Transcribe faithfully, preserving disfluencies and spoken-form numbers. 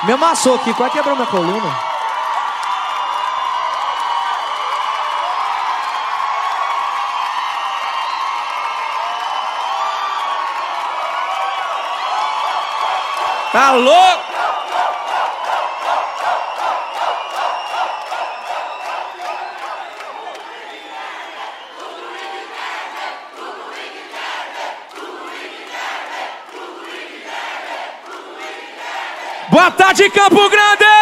Me amassou aqui, quase quebrou minha coluna. Tá louco? Boa tarde, Campo Grande!